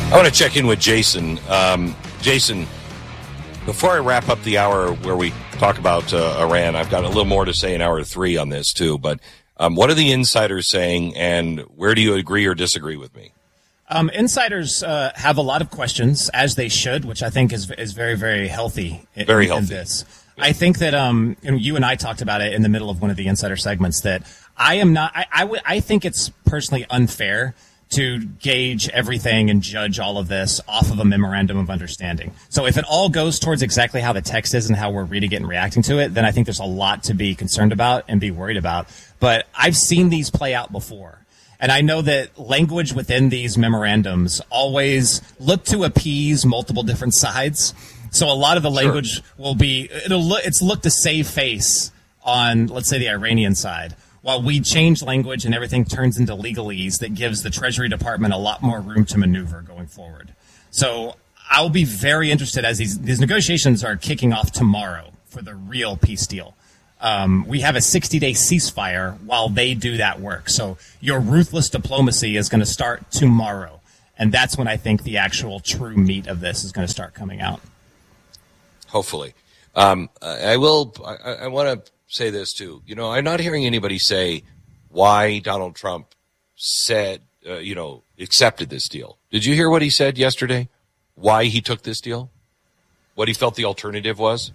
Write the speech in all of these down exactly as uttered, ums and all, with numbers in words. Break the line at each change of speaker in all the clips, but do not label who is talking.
I want to check in with Jason. Um, Jason, before I wrap up the hour where we talk about uh, Iran, I've got a little more to say in hour three on this too. But um, what are the insiders saying, and where do you agree or disagree with me?
Um, insiders uh, have a lot of questions, as they should, which I think is is very, very healthy. In,
very
in
healthy.
This. Yeah. I think that um, and you and I talked about it in the middle of one of the insider segments. That I am not. I I, w- I think it's personally unfair to gauge everything and judge all of this off of a memorandum of understanding. So if it all goes towards exactly how the text is and how we're reading it and reacting to it, then I think there's a lot to be concerned about and be worried about. But I've seen these play out before. And I know that language within these memorandums always look to appease multiple different sides. So a lot of the language sure. will be, it'll look, it's look to save face on, let's say, the Iranian side, while we change language and everything turns into legalese that gives the Treasury Department a lot more room to maneuver going forward. So I'll be very interested as these, these negotiations are kicking off tomorrow for the real peace deal. Um, we have a sixty-day ceasefire while they do that work. So your ruthless diplomacy is going to start tomorrow. And that's when I think the actual true meat of this is going to start coming out.
Hopefully. Um, I will, I, I want to say this too. You know, I'm not hearing anybody say why Donald Trump said, uh, you know, accepted this deal. Did you hear what he said yesterday? Why he took this deal? What he felt the alternative was?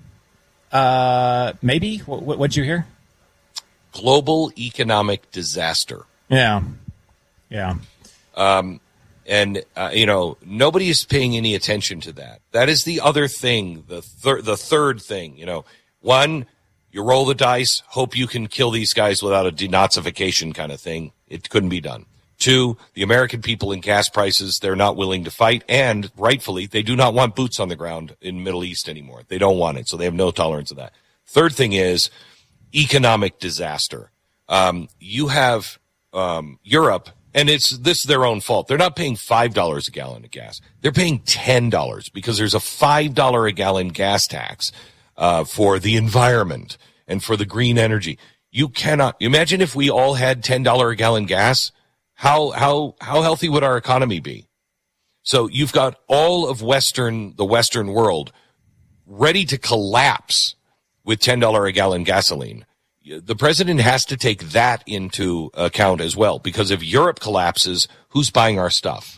Uh, maybe. What, what, what'd you hear?
Global economic disaster.
Yeah. Yeah.
Um, and, uh, you know, nobody is paying any attention to that. That is the other thing, the, thir- the third thing, you know. One, you roll the dice, hope you can kill these guys without a denazification kind of thing. It couldn't be done. Two, the American people in gas prices, they're not willing to fight, and rightfully, they do not want boots on the ground in the Middle East anymore. They don't want it, so they have no tolerance of that. Third thing is economic disaster. Um, you have um, Europe, and it's this is their own fault. They're not paying five dollars a gallon of gas. They're paying ten dollars because there's a five dollars a gallon gas tax uh, for the environment and for the green energy. You cannot imagine if we all had ten dollars a gallon gas. How how how healthy would our economy be? So you've got all of Western the Western world ready to collapse with ten dollars a gallon gasoline. The president has to take that into account as well, because if Europe collapses, who's buying our stuff?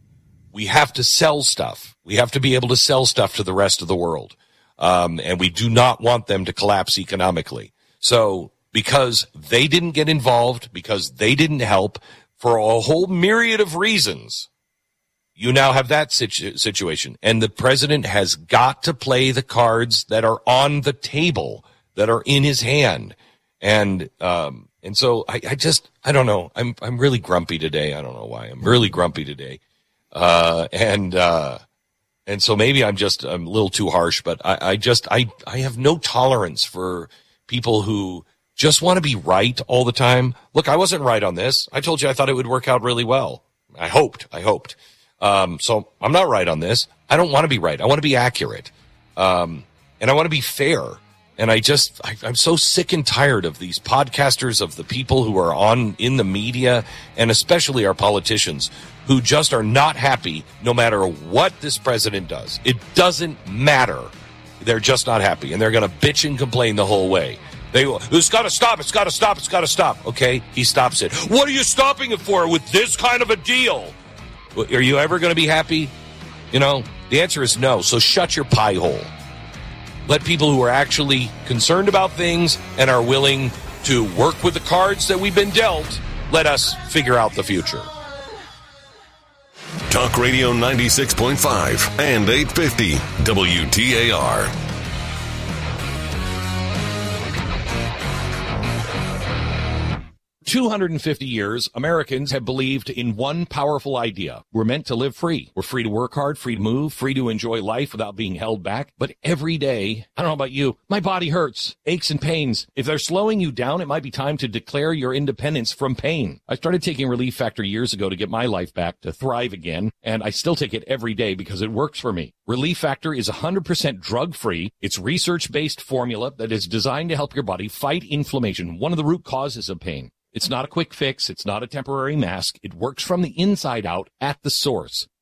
We have to sell stuff. We have to be able to sell stuff to the rest of the world. Um, and we do not want them to collapse economically. So because they didn't get involved, because they didn't help, for a whole myriad of reasons, you now have that situ- situation. And the president has got to play the cards that are on the table, that are in his hand. And um, and so I, I just, I don't know. I'm I'm really grumpy today. I don't know why. I'm really grumpy today. Uh, and uh, and so maybe I'm just I'm a little too harsh, but I, I just, I, I have no tolerance for people who just want to be right all the time. Look, I wasn't right on this. I told you I thought it would work out really well. I hoped. I hoped. Um, so I'm not right on this. I don't want to be right. I want to be accurate. Um, and I want to be fair. And I just, I, I'm so sick and tired of these podcasters, of the people who are on in the media, and especially our politicians, who just are not happy no matter what this president does. It doesn't matter. They're just not happy. And they're going to bitch and complain the whole way. They, it's got to stop. It's got to stop. It's got to stop. Okay, he stops it. What are you stopping it for with this kind of a deal? Are you ever going to be happy? You know, the answer is no. So shut your pie hole. Let people who are actually concerned about things and are willing to work with the cards that we've been dealt, let us figure out the future.
Talk Radio ninety-six point five and eight fifty W T A R.
two hundred fifty years, Americans have believed in one powerful idea. We're meant to live free. We're free to work hard, free to move, free to enjoy life without being held back. But every day, I don't know about you, my body hurts, aches and pains. If they're slowing you down, it might be time to declare your independence from pain. I started taking Relief Factor years ago to get my life back, to thrive again, and I still take it every day because it works for me. Relief Factor is one hundred percent drug-free. It's research-based formula that is designed to help your body fight inflammation, one of the root causes of pain. It's not a quick fix. It's not a temporary mask. It works from the inside out at the source.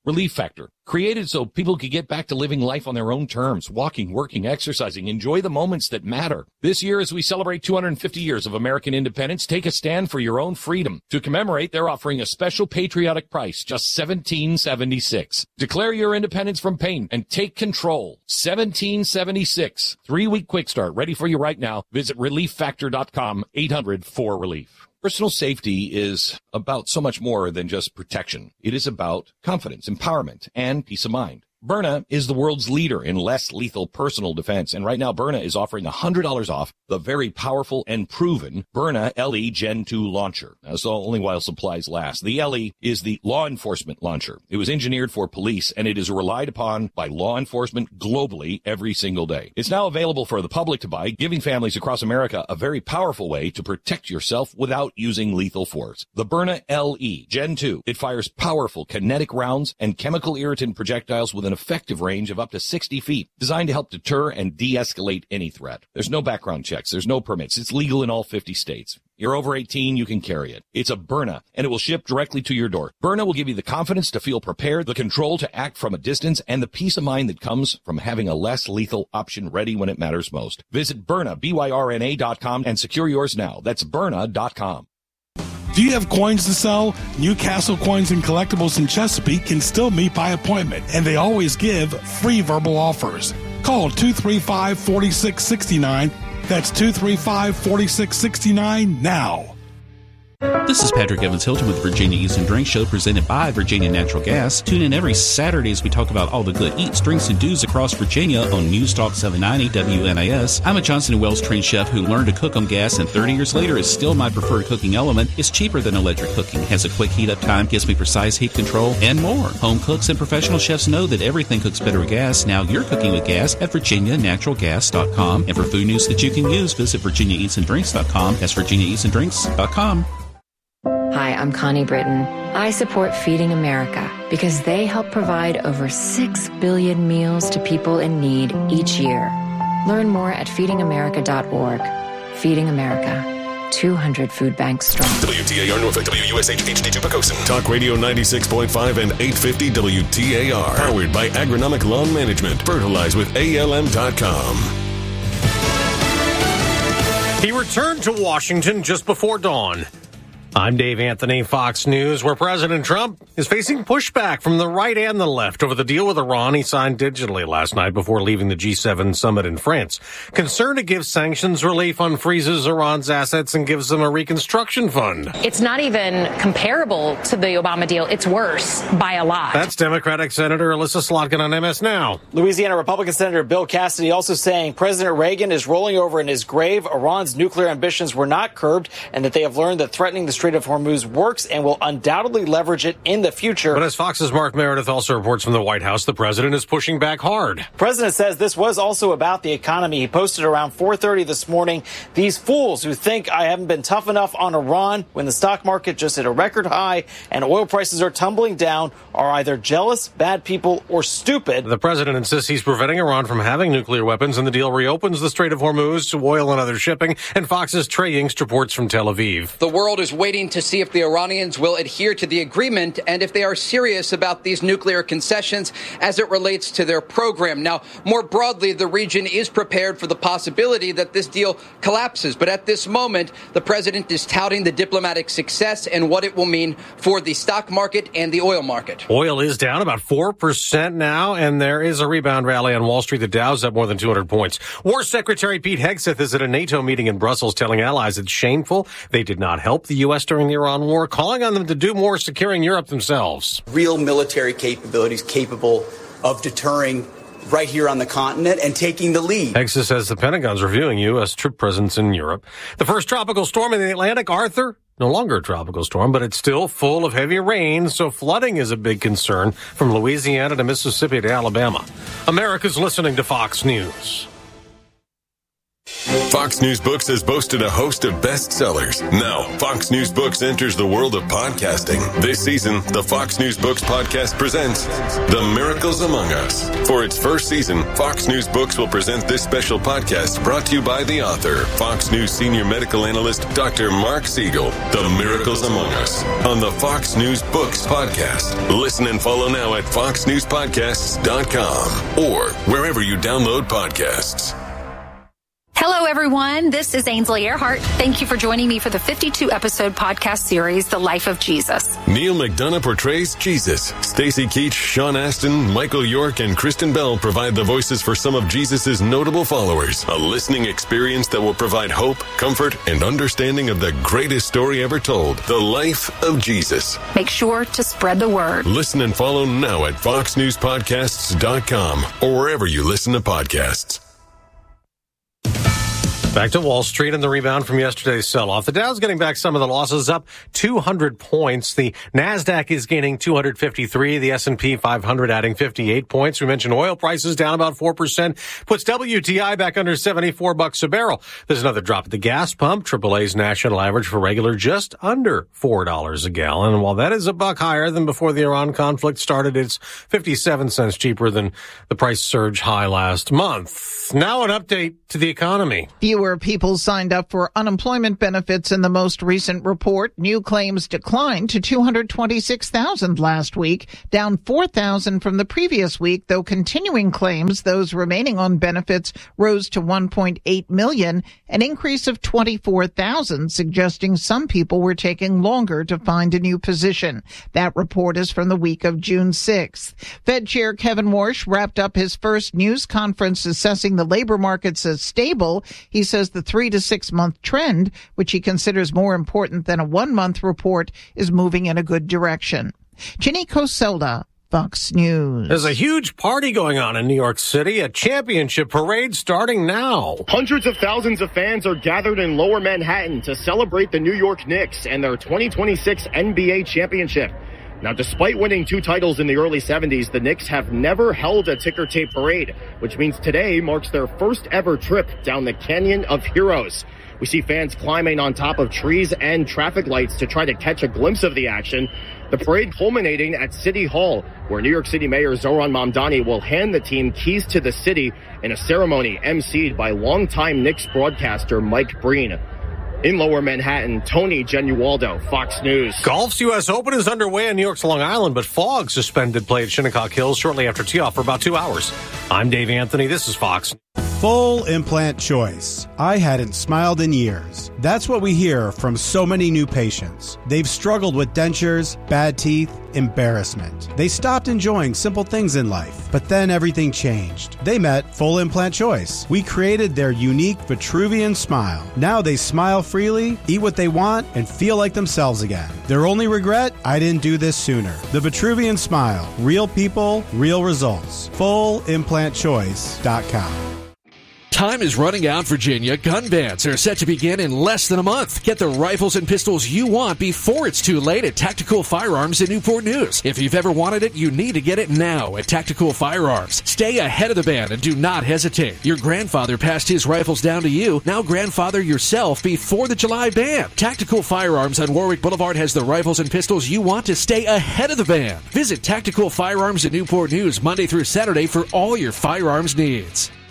Relief Factor, created so people could get back to living life on their own terms, walking, working, exercising, enjoy the moments that matter. This year, as we celebrate two hundred fifty years of American independence, take a stand for your own freedom. To commemorate, they're offering a special patriotic price, just seventeen seventy-six. Declare your independence from pain and take control. seventeen seventy-six. Three-week quick start, ready for you right now. Visit relief factor dot com, eight hundred four relief. Personal safety is about so much more than just protection. It is about confidence, empowerment, and peace of mind. Byrna is the world's leader in less lethal personal defense, and right now Byrna is offering one hundred dollars off the very powerful and proven Byrna L E Gen two launcher. Now, so only while supplies last. The L E is the law enforcement launcher. It was engineered for police, and it is relied upon by law enforcement globally every single day. It's now available for the public to buy, giving families across America a very powerful way to protect yourself without using lethal force. The Byrna L E Gen two. It fires powerful kinetic rounds and chemical irritant projectiles with an effective range of up to sixty feet, designed to help deter and de-escalate any threat. There's no background checks. There's no permits. It's legal in all fifty states. You're over eighteen, you can carry it. It's a Byrna, and it will ship directly to your door. Byrna will give you the confidence to feel prepared, the control to act from a distance, and the peace of mind that comes from having a less lethal option ready when it matters most. Visit Byrna, B Y R N A dot com, and secure yours now. That's Byrna dot com.
Do you have coins to sell? Newcastle Coins and Collectibles in Chesapeake can still meet by appointment, and they always give free verbal offers. Call two three five, four six six nine. That's two three five, four six six nine now.
This is Patrick Evans Hilton with Virginia Eats and Drinks Show, presented by Virginia Natural Gas. Tune in every Saturday as we talk about all the good eats, drinks, and do's across Virginia on News Talk seven ninety W N I S. I'm a Johnson and Wales trained chef who learned to cook on gas, and thirty years later is still my preferred cooking element. It's cheaper than electric cooking, has a quick heat up time, gives me precise heat control, and more. Home cooks and professional chefs know that everything cooks better with gas. Now you're cooking with gas at virginia natural gas dot com. And for food news that you can use, visit virginia eats and drinks dot com. That's virginia eats and drinks dot com.
Hi, I'm Connie Britton. I support Feeding America because they help provide over six billion meals to people in need each year. Learn more at feeding america dot org. Feeding America, two hundred food banks strong.
W T A R Norfolk, W U S H H D two Pocosin. Talk Radio ninety-six point five and eight fifty W T A R. Powered by Agronomic Lawn Management. Fertilize with A L M dot com.
He returned to Washington just before dawn. I'm Dave Anthony, Fox News, where President Trump is facing pushback from the right and the left over the deal with Iran he signed digitally last night before leaving the G seven summit in France. Concerned it gives sanctions relief, unfreezes Iran's assets, and gives them a reconstruction fund.
It's not even comparable to the Obama deal. It's worse by a lot.
That's Democratic Senator Alyssa Slotkin on M S Now.
Louisiana Republican Senator Bill Cassidy also saying President Reagan is rolling over in his grave. Iran's nuclear ambitions were not curbed, and that they have learned that threatening the Strait of Hormuz works and will undoubtedly leverage it in the future.
But as Fox's Mark Meredith also reports from the White House, the president is pushing back hard.
The president says this was also about the economy. He posted around four thirty this morning, these fools who think I haven't been tough enough on Iran when the stock market just hit a record high and oil prices are tumbling down are either jealous, bad people, or stupid.
The president insists he's preventing Iran from having nuclear weapons, and the deal reopens the Strait of Hormuz to oil and other shipping. And Fox's Trey Yingst reports from Tel Aviv.
The world is waiting to see if the Iranians will adhere to the agreement and if they are serious about these nuclear concessions as it relates to their program. Now, more broadly, the region is prepared for the possibility that this deal collapses. But at this moment, the president is touting the diplomatic success and what it will mean for the stock market and the oil market.
Oil is down about four percent now, and there is a rebound rally on Wall Street. The Dow's up more than two hundred points. War Secretary Pete Hegseth is at a NATO meeting in Brussels telling allies it's shameful they did not help the U S during the Iran war, calling on them to do more securing Europe themselves.
Real military capabilities capable of deterring right here on the continent and taking the lead.
Hegseth says the Pentagon's reviewing U S troop presence in Europe. The first tropical storm in the Atlantic, Arthur, no longer a tropical storm, but it's still full of heavy rain, so flooding is a big concern from Louisiana to Mississippi to Alabama. America's listening to Fox News.
Fox News Books has boasted a host of bestsellers. Now, Fox News Books enters the world of podcasting. This season, the Fox News Books podcast presents The Miracles Among Us. For its first season, Fox News Books will present this special podcast brought to you by the author, Fox News senior medical analyst, Doctor Mark Siegel. The Miracles Among Us on the Fox News Books podcast. Listen and follow now at fox news podcasts dot com or wherever you download podcasts.
Hello, everyone. This is Ainsley Earhart. Thank you for joining me for the fifty-two episode podcast series, The Life of Jesus.
Neil McDonough portrays Jesus. Stacey Keach, Sean Astin, Michael York, and Kristen Bell provide the voices for some of Jesus' notable followers. A listening experience that will provide hope, comfort, and understanding of the greatest story ever told, the life of Jesus.
Make sure to spread the word.
Listen and follow now at fox news podcasts dot com or wherever you listen to podcasts.
Back to Wall Street and the rebound from yesterday's sell-off. The Dow's getting back some of the losses, up two hundred points. The NASDAQ is gaining two hundred fifty-three. The S and P five hundred adding fifty-eight points. We mentioned oil prices down about four percent. Puts W T I back under seventy-four bucks a barrel. There's another drop at the gas pump. triple A's national average for regular just under four dollars a gallon. And while that is a buck higher than before the Iran conflict started, it's fifty-seven cents cheaper than the price surge high last month. Now an update to the economy.
Fewer people signed up for unemployment benefits in the most recent report. New claims declined to two hundred twenty-six thousand last week, down four thousand from the previous week, though continuing claims, those remaining on benefits, rose to one point eight million, an increase of twenty-four thousand, suggesting some people were taking longer to find a new position. That report is from the week of June sixth. Fed Chair Kevin Warsh wrapped up his first news conference assessing the labor markets as stable. He says the three to six month trend, which he considers more important than a one month report, is moving in a good direction. Ginny Coselda, Fox News.
There's a huge party going on in New York City, a championship parade starting now.
Hundreds of thousands of fans are gathered in Lower Manhattan to celebrate the New York Knicks and their twenty twenty-six N B A championship. Now, despite winning two titles in the early seventies, the Knicks have never held a ticker tape parade, which means today marks their first ever trip down the Canyon of Heroes. We see fans climbing on top of trees and traffic lights to try to catch a glimpse of the action. The parade culminating at City Hall, where New York City Mayor Zohran Mamdani will hand the team keys to the city in a ceremony emceed by longtime Knicks broadcaster Mike Breen. In Lower Manhattan, Tony Genualdo, Fox News.
Golf's U S Open is underway on New York's Long Island, but fog suspended play at Shinnecock Hills shortly after tee-off for about two hours. I'm Dave Anthony. This is Fox.
Full implant choice. I hadn't smiled in years. That's what we hear from so many new patients. They've struggled with dentures, bad teeth, embarrassment. They stopped enjoying simple things in life, but then everything changed. They met Full Implant Choice. We created their unique Vitruvian smile. Now they smile freely, eat what they want, and feel like themselves again. Their only regret? I didn't do this sooner. The Vitruvian smile. Real people, real results. full implant choice dot com.
Time is running out, Virginia. Gun bans are set to begin in less than a month. Get the rifles and pistols you want before it's too late at Tactical Firearms in Newport News. If you've ever wanted it, you need to get it now at Tactical Firearms. Stay ahead of the ban and do not hesitate. Your grandfather passed his rifles down to you. Now grandfather yourself before the July ban. Tactical Firearms on Warwick Boulevard has the rifles and pistols you want to stay ahead of the ban. Visit Tactical Firearms in Newport News Monday through Saturday for all your firearms needs.